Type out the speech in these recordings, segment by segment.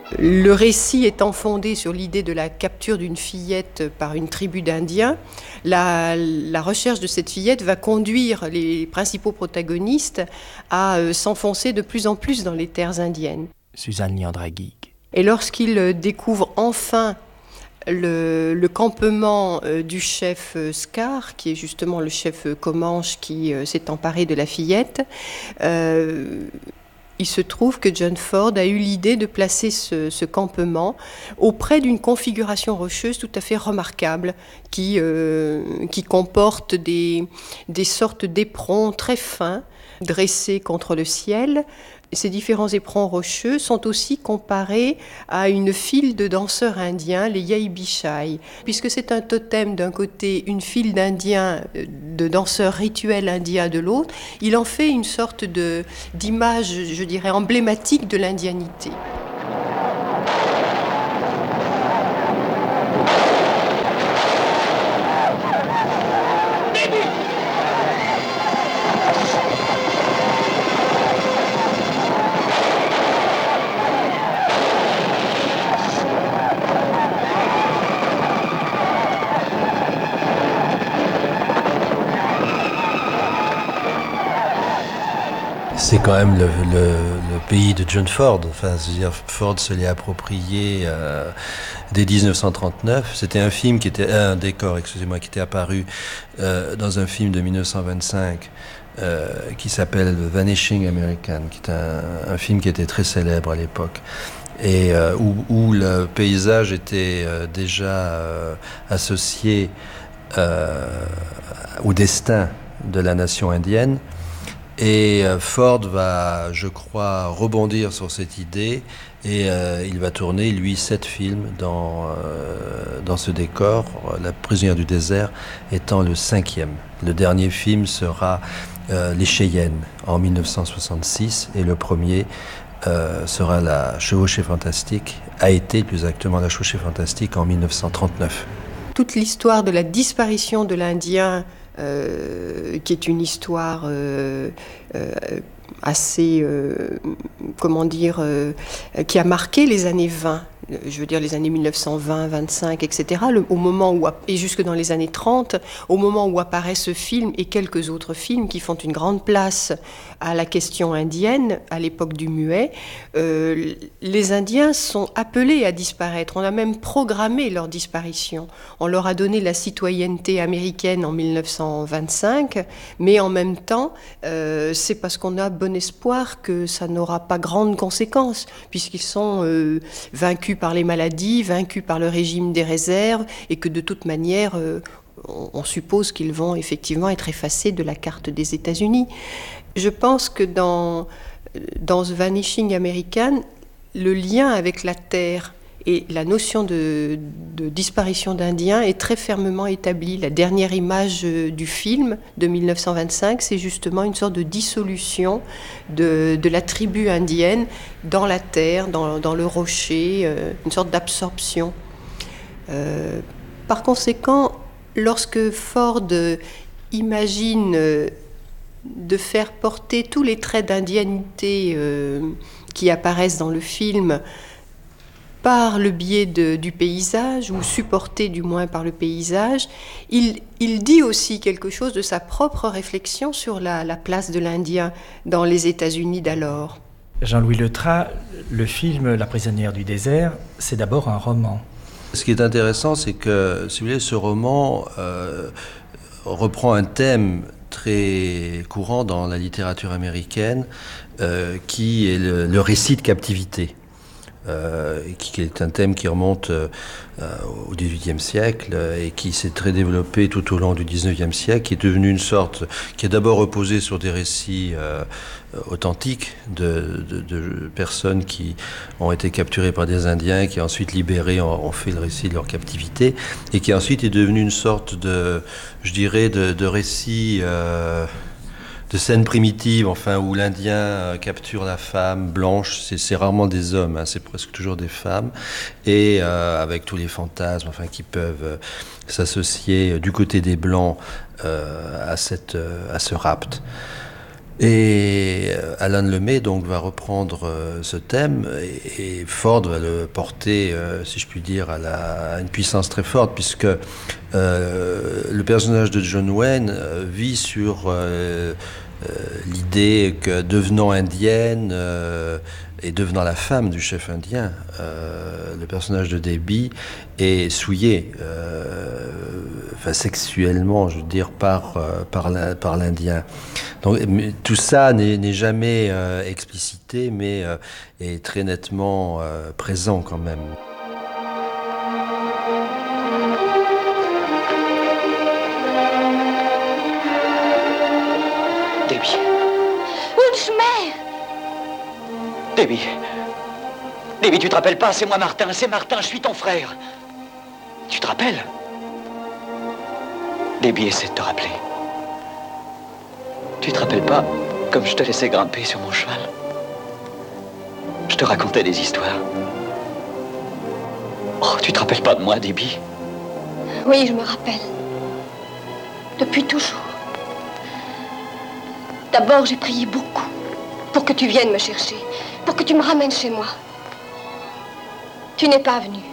Le récit étant fondé sur l'idée de la capture d'une fillette par une tribu d'Indiens, la recherche de cette fillette va conduire les principaux protagonistes à s'enfoncer de plus en plus dans les terres indiennes. Suzanne Liandragui. Et lorsqu'ils découvrent enfin le campement du chef Scar, qui est justement le chef Comanche qui s'est emparé de la fillette, il se trouve que John Ford a eu l'idée de placer ce campement auprès d'une configuration rocheuse tout à fait remarquable qui comporte des sortes d'éperons très fins dressés contre le ciel. Ces différents éperons rocheux sont aussi comparés à une file de danseurs indiens, les Yaibishai. Puisque c'est un totem d'un côté, une file d'indiens, de danseurs rituels indiens de l'autre, il en fait une sorte d'image, je dirais, emblématique de l'indianité. C'est quand même le pays de John Ford. Enfin, c'est-à-dire Ford se l'est approprié dès 1939. C'était un film qui était un décor, excusez-moi, qui était apparu dans un film de 1925 qui s'appelle The Vanishing American, qui est un film qui était très célèbre à l'époque. Et où le paysage était déjà associé au destin de la nation indienne. Et Ford va, je crois, rebondir sur cette idée et il va tourner, lui, 7 films dans ce décor, La prisonnière du désert étant le 5e. Le dernier film sera Les Cheyennes en 1966 et le premier sera La Chevauchée fantastique, a été plus exactement La Chevauchée fantastique en 1939. Toute l'histoire de la disparition de l'Indien, qui est une histoire assez, qui a marqué les années 20, je veux dire les années 1920, 25, etc., au moment où, et jusque dans les années 30, au moment où apparaît ce film et quelques autres films qui font une grande place à la question indienne, à l'époque du muet, les Indiens sont appelés à disparaître. On a même programmé leur disparition. On leur a donné la citoyenneté américaine en 1925, mais en même temps, c'est parce qu'on a bon espoir que ça n'aura pas grandes conséquences, puisqu'ils sont vaincus par les maladies, vaincus par le régime des réserves, et que de toute manière, on suppose qu'ils vont effectivement être effacés de la carte des États-Unis. Je pense que dans The Vanishing American, le lien avec la terre et la notion de disparition d'Indiens est très fermement établie. La dernière image du film de 1925, c'est justement une sorte de dissolution de la tribu indienne dans la terre, dans le rocher, une sorte d'absorption. Par conséquent, lorsque Ford imagine de faire porter tous les traits d'indianité qui apparaissent dans le film par le biais du paysage, ou supporté du moins par le paysage, il dit aussi quelque chose de sa propre réflexion sur la place de l'Indien dans les États-Unis d'alors. Jean-Louis Letras, le film La prisonnière du désert, c'est d'abord un roman. Ce qui est intéressant, c'est que, si vous voulez, ce roman reprend un thème très courant dans la littérature américaine, qui est le récit de captivité. Qui est un thème qui remonte au XVIIIe siècle et qui s'est très développé tout au long du XIXe siècle, qui est devenu une sorte, qui a d'abord reposé sur des récits authentiques de personnes qui ont été capturées par des Indiens, qui ensuite libérés ont fait le récit de leur captivité, et qui ensuite est devenu une sorte de, je dirais, de récit de scènes primitives, enfin, où l'Indien capture la femme blanche. C'est rarement des hommes, hein, c'est presque toujours des femmes, et avec tous les fantasmes, enfin, qui peuvent s'associer du côté des Blancs à ce rapt. Et Alan Lemay donc va reprendre ce thème et Ford va le porter, si je puis dire, à une puissance très forte, puisque le personnage de John Wayne vit sur l'idée que devenant indienne et devenant la femme du chef indien, le personnage de Debbie est souillé, sexuellement, je veux dire, par l'Indien. Donc tout ça n'est jamais explicité, mais est très nettement présent quand même. Debbie. Wunschmer. Debbie. Debbie, tu te rappelles pas? C'est moi Martin, je suis ton frère. Tu te rappelles? Debbie, essaie de te rappeler. Tu te rappelles pas comme je te laissais grimper sur mon cheval? Je te racontais des histoires. Oh, tu te rappelles pas de moi, Debbie? Oui, je me rappelle. Depuis toujours. D'abord, j'ai prié beaucoup pour que tu viennes me chercher, pour que tu me ramènes chez moi. Tu n'es pas venu.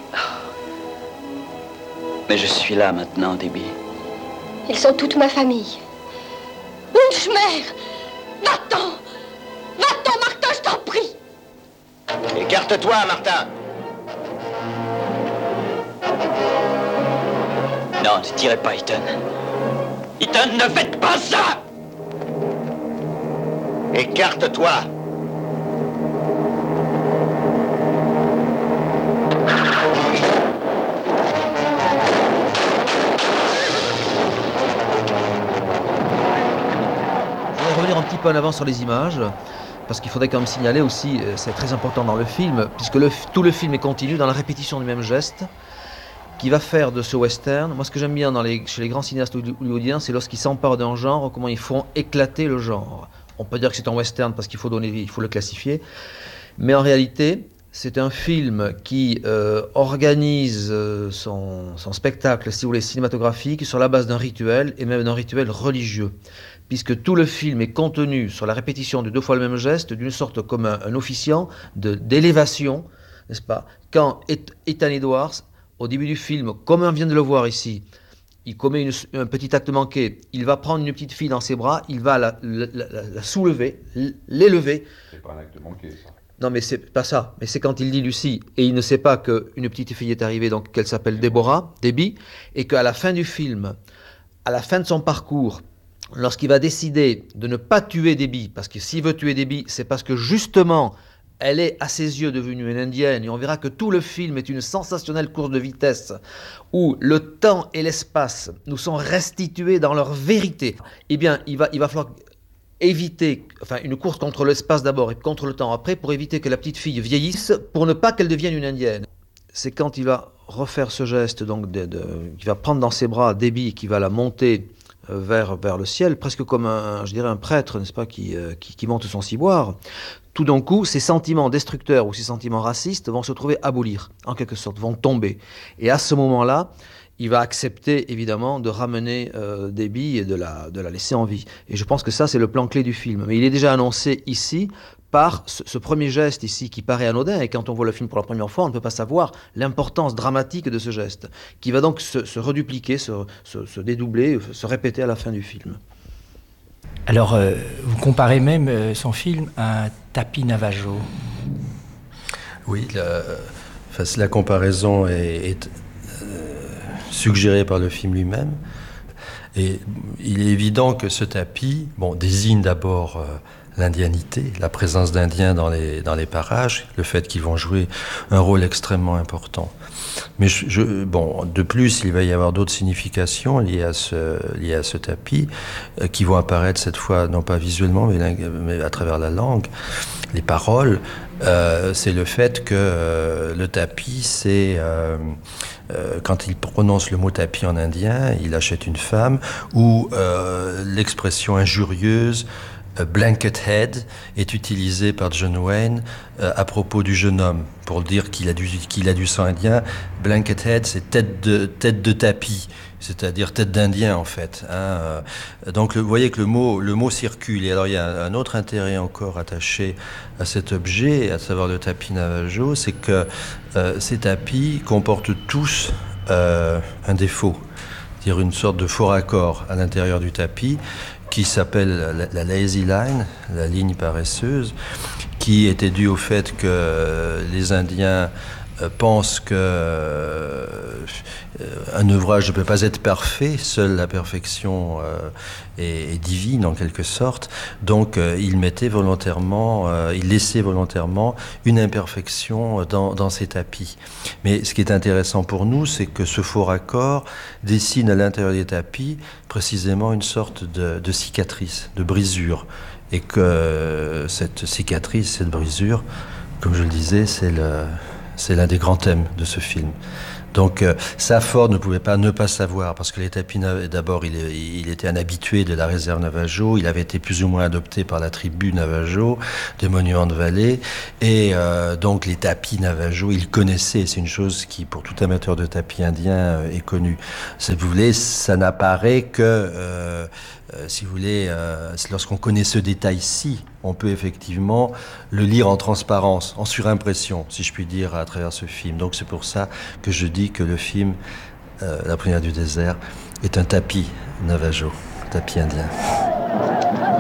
Mais je suis là maintenant, Debbie. Ils sont toute ma famille. Wunschmer! Va-t'en! Va-t'en, Martin, je t'en prie! Écarte-toi, Martin! Non, ne tirez pas, Ethan. Ethan, ne faites pas ça! Écarte-toi! Revenir un petit peu en avant sur les images, parce qu'il faudrait quand même signaler aussi, c'est très important dans le film, puisque tout le film est continu dans la répétition du même geste, qui va faire de ce western. Moi, ce que j'aime bien chez les grands cinéastes hollywoodiens, c'est lorsqu'ils s'emparent d'un genre, comment ils font éclater le genre. On peut dire que c'est un western parce qu'il faut le classifier, mais en réalité, c'est un film qui organise son spectacle, si vous voulez, cinématographique, sur la base d'un rituel, et même d'un rituel religieux, puisque tout le film est contenu sur la répétition de 2 fois le même geste, d'une sorte comme un officiant d'élévation, n'est-ce pas? Quand Ethan Edwards, au début du film, comme on vient de le voir ici, il commet un petit acte manqué, il va prendre une petite fille dans ses bras, il va la soulever, l'élever. C'est pas un acte manqué, ça. Non, mais c'est pas ça. Mais c'est quand il dit Lucie, et il ne sait pas qu'une petite fille est arrivée, donc qu'elle s'appelle Debbie, et qu'à la fin du film, à la fin de son parcours, lorsqu'il va décider de ne pas tuer Debbie, parce que s'il veut tuer Debbie, c'est parce que justement, elle est à ses yeux devenue une indienne, et on verra que tout le film est une sensationnelle course de vitesse, où le temps et l'espace nous sont restitués dans leur vérité. Eh bien, il va falloir éviter, une course contre l'espace d'abord et contre le temps après, pour éviter que la petite fille vieillisse, pour ne pas qu'elle devienne une indienne. C'est quand il va refaire ce geste, donc qu'il va prendre dans ses bras Debbie, qui va la monter vers le ciel, presque comme un prêtre, n'est-ce pas, qui monte son ciboire. Tout d'un coup, ces sentiments destructeurs ou ces sentiments racistes vont se trouver abolir, en quelque sorte, vont tomber. Et à ce moment-là, il va accepter, évidemment, de ramener Debbie et de la laisser en vie. Et je pense que ça, c'est le plan clé du film. Mais il est déjà annoncé ici par ce premier geste ici qui paraît anodin, et quand on voit le film pour la première fois, on ne peut pas savoir l'importance dramatique de ce geste, qui va donc se redupliquer, se dédoubler, se répéter à la fin du film. Alors, vous comparez même son film à un tapis Navajo. Oui, la comparaison est suggérée par le film lui-même. Et il est évident que ce tapis désigne d'abord l'indianité, la présence d'Indiens dans les parages, le fait qu'ils vont jouer un rôle extrêmement important. Mais de plus, il va y avoir d'autres significations liées à ce tapis qui vont apparaître cette fois, non pas visuellement, mais à travers la langue, les paroles. C'est le fait que le tapis, c'est quand il prononce le mot tapis en indien, il achète une femme, ou l'expression injurieuse Blanket Head est utilisé par John Wayne à propos du jeune homme, pour dire qu'il a du sang indien. Blanket Head, c'est tête de tapis, c'est-à-dire tête d'Indien en fait. Hein. Donc vous voyez que le mot circule. Et alors il y a un autre intérêt encore attaché à cet objet, à savoir le tapis Navajo, c'est que ces tapis comportent tous un défaut, c'est-à-dire une sorte de faux raccord à l'intérieur du tapis qui s'appelle la lazy line, la ligne paresseuse, qui était due au fait que les Indiens pensent que un ouvrage ne peut pas être parfait, seule la perfection est divine en quelque sorte, donc ils laissaient volontairement une imperfection dans ces tapis. Mais ce qui est intéressant pour nous, c'est que ce faux raccord dessine à l'intérieur des tapis précisément une sorte de cicatrice, de brisure, et que cette cicatrice, cette brisure, comme je le disais, c'est l'un des grands thèmes de ce film. Donc ça, Ford ne pouvait pas ne pas savoir, parce que les tapis, d'abord, il était un habitué de la réserve Navajo, il avait été plus ou moins adopté par la tribu Navajo des Monuments de Vallée, et donc les tapis Navajo, il connaissait, c'est une chose qui, pour tout amateur de tapis indien, est connue. Si vous voulez, ça n'apparaît que... si vous voulez, lorsqu'on connaît ce détail-ci, on peut effectivement le lire en transparence, en surimpression, si je puis dire, à travers ce film. Donc c'est pour ça que je dis que le film, La prisonnière du désert, est un tapis Navajo, tapis indien.